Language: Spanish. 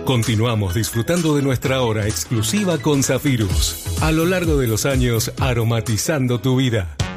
Continuamos disfrutando de nuestra hora exclusiva con Zafirus. A lo largo de los años, aromatizando tu vida.